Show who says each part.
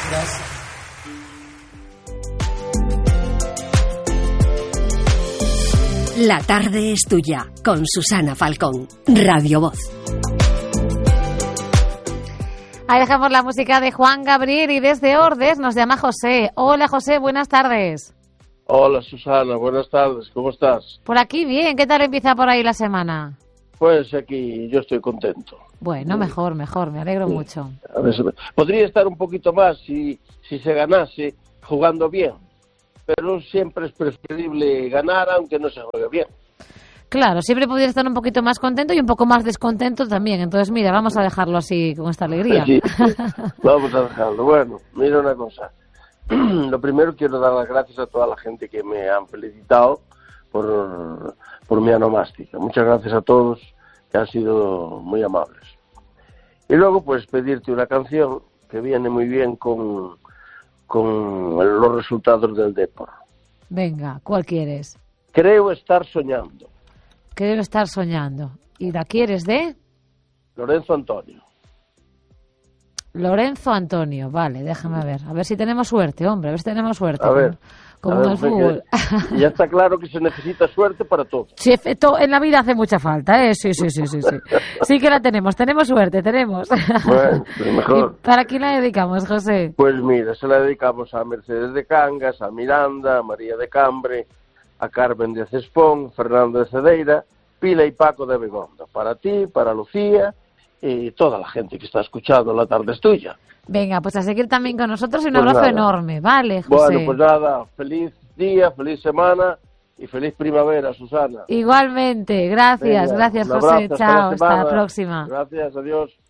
Speaker 1: Gracias.
Speaker 2: La tarde es tuya, con Susana Falcón, Radio Voz.
Speaker 3: Ahí dejamos la música de Juan Gabriel y desde Ordes nos llama José. Hola José, buenas tardes.
Speaker 4: Hola Susana, buenas tardes, ¿cómo estás?
Speaker 3: Por aquí bien, ¿qué tal empieza por ahí la semana?
Speaker 4: Pues aquí yo estoy contento.
Speaker 3: Bueno, mejor, me alegro mucho.
Speaker 4: A ver, podría estar un poquito más si se ganase jugando bien, pero siempre es preferible ganar aunque no se juegue bien.
Speaker 3: Claro, siempre podría estar un poquito más contento y un poco más descontento también. Entonces, mira, vamos a dejarlo así, con esta alegría.
Speaker 4: Sí, vamos a dejarlo. Bueno, mira una cosa. Lo primero, quiero dar las gracias a toda la gente que me han felicitado por mi onomástica. Muchas gracias a todos, que han sido muy amables. Y luego, pues, pedirte una canción que viene muy bien con los resultados del Depor.
Speaker 3: Venga, ¿cuál quieres?
Speaker 4: Creo estar soñando.
Speaker 3: Creo estar soñando. ¿Y la quieres de?
Speaker 4: Lorenzo Antonio.
Speaker 3: Lorenzo Antonio, vale, déjame ver. A ver si tenemos suerte, hombre, a ver si tenemos suerte.
Speaker 4: A ver.
Speaker 3: Como en el fútbol.
Speaker 4: Ya está claro que se necesita suerte para todo.
Speaker 3: Sí, en la vida hace mucha falta, ¿eh? Sí. Sí que la tenemos suerte, tenemos.
Speaker 4: Bueno, pues mejor.
Speaker 3: ¿Y para quién la dedicamos, José?
Speaker 4: Pues mira, se la dedicamos a Mercedes de Cangas, a Miranda, a María de Cambre, a Carmen de Cespón, Fernando de Cedeira, Pila y Paco de Begonda. Para ti, para Lucía y toda la gente que está escuchando La Tarde es Tuya.
Speaker 3: Venga, pues a seguir también con nosotros y un
Speaker 4: Pues
Speaker 3: abrazo
Speaker 4: nada.
Speaker 3: enorme, ¿vale, José?
Speaker 4: Bueno, pues nada, feliz día, feliz semana y feliz primavera, Susana.
Speaker 3: Igualmente, gracias,
Speaker 4: Venga,
Speaker 3: gracias,
Speaker 4: un
Speaker 3: José,
Speaker 4: abrazo,
Speaker 3: chao, hasta la
Speaker 4: semana.
Speaker 3: próxima.
Speaker 4: Gracias, adiós.